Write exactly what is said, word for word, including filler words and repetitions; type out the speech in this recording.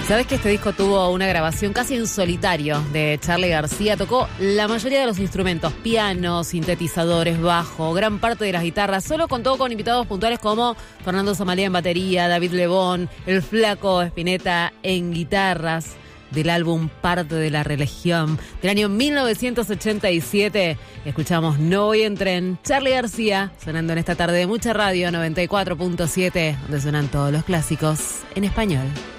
¿Sabés que este disco tuvo una grabación casi en solitario de Charly García? Tocó la mayoría de los instrumentos, piano, sintetizadores, bajo, gran parte de las guitarras. Solo contó con invitados puntuales como Fernando Somalía en batería, David Lebón, el Flaco Spinetta en guitarras. Del álbum Parte de la Religión del año mil novecientos ochenta y siete. Escuchamos No voy en tren, Charly García, sonando en esta tarde de mucha radio noventa y cuatro punto siete, donde suenan todos los clásicos en español.